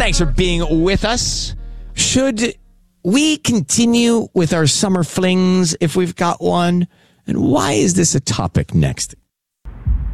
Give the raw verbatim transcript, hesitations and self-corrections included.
Thanks for being with us. Should we continue with our summer flings if we've got one? And why is this a topic next?